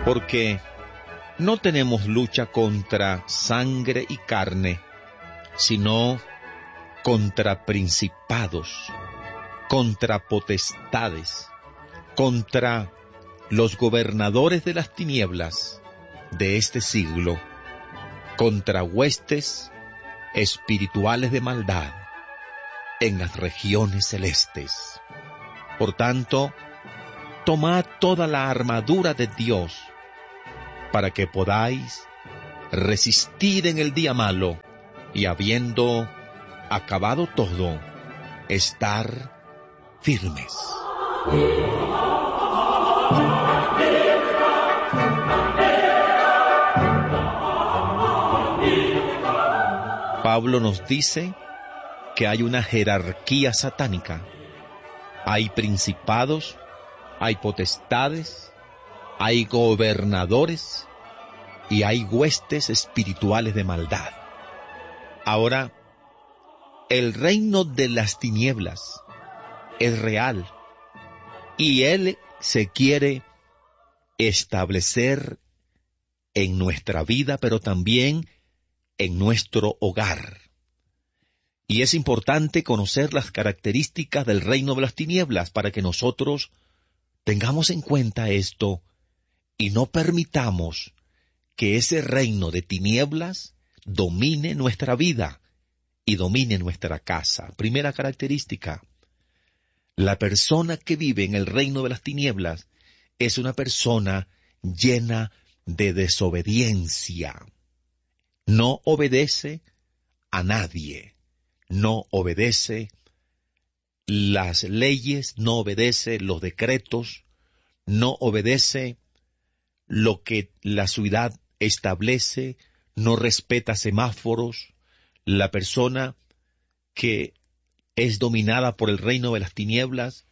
Porque no tenemos lucha contra sangre y carne, sino contra principados, contra potestades, contra los gobernadores de las tinieblas de este siglo, contra huestes espirituales de maldad en las regiones celestes. Por tanto, tomad toda la armadura de Dios, para que podáis resistir en el día malo, y habiendo acabado todo, estar firmes. Pablo nos dice que hay una jerarquía satánica. Hay principados, hay potestades, hay gobernadores y hay huestes espirituales de maldad. Ahora, el reino de las tinieblas es real y él se quiere establecer en nuestra vida, pero también en nuestro hogar. Y es importante conocer las características del reino de las tinieblas para que nosotros tengamos en cuenta esto y no permitamos que ese reino de tinieblas domine nuestra vida y domine nuestra casa. Primera característica: la persona que vive en el reino de las tinieblas es una persona llena de desobediencia. No obedece a nadie, no obedece las leyes, no obedece los decretos, no obedece lo que la ciudad establece, no respeta semáforos. La persona que es dominada por el reino de las tinieblas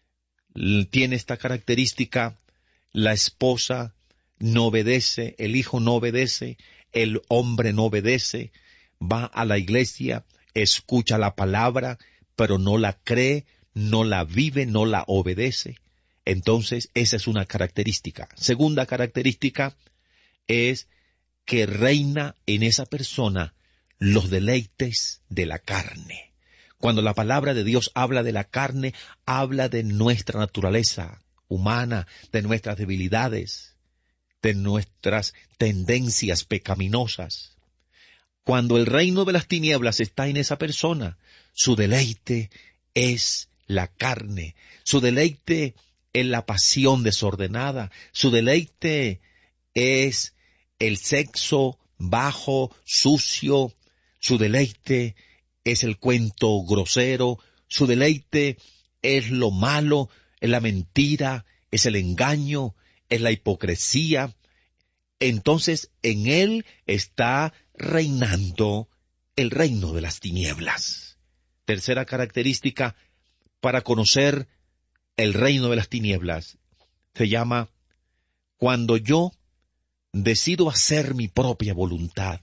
tiene esta característica: la esposa no obedece, el hijo no obedece, el hombre no obedece, va a la iglesia, escucha la palabra, pero no la cree, no la vive, no la obedece. Entonces, esa es una característica. Segunda característica es que reina en esa persona los deleites de la carne. Cuando la palabra de Dios habla de la carne, habla de nuestra naturaleza humana, de nuestras debilidades, de nuestras tendencias pecaminosas. Cuando el reino de las tinieblas está en esa persona, su deleite es la carne, su deleite es la pasión desordenada, su deleite es el sexo bajo, sucio, su deleite es el cuento grosero, su deleite es lo malo, es la mentira, es el engaño, es la hipocresía. Entonces en él está reinando el reino de las tinieblas. Tercera característica para conocer el reino de las tinieblas se llama: cuando yo decido hacer mi propia voluntad.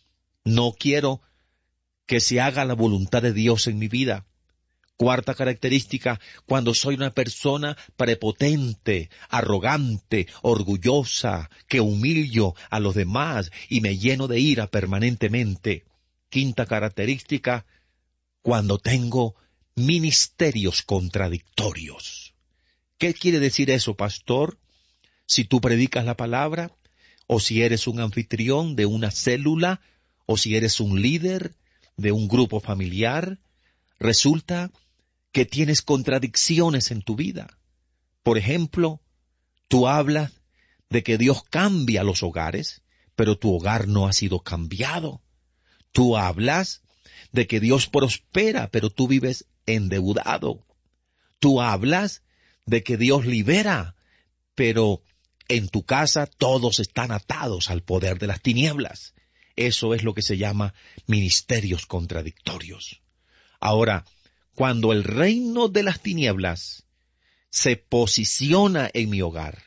No quiero que se haga la voluntad de Dios en mi vida. Cuarta característica: cuando soy una persona prepotente, arrogante, orgullosa, que humillo a los demás y me lleno de ira permanentemente. Quinta característica: cuando tengo ministerios contradictorios. ¿Qué quiere decir eso, pastor? Si tú predicas la palabra, o si eres un anfitrión de una célula, o si eres un líder de un grupo familiar, resulta que tienes contradicciones en tu vida. Por ejemplo, tú hablas de que Dios cambia los hogares, pero tu hogar no ha sido cambiado. Tú hablas de que Dios prospera, pero tú vives endeudado. Tú hablas de que Dios libera, pero en tu casa todos están atados al poder de las tinieblas. Eso es lo que se llama ministerios contradictorios. Ahora, cuando el reino de las tinieblas se posiciona en mi hogar,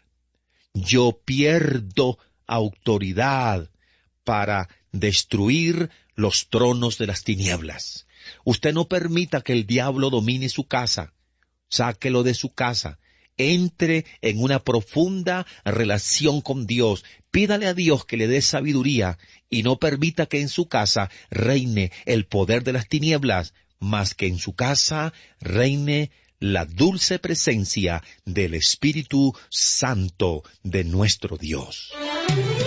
yo pierdo autoridad para destruir los tronos de las tinieblas. Usted no permita que el diablo domine su casa. Sáquelo de su casa entre en una profunda relación con Dios. Pídale a Dios que le dé sabiduría y no permita que en su casa reine el poder de las tinieblas, mas que en su casa reine la dulce presencia del Espíritu Santo de nuestro Dios.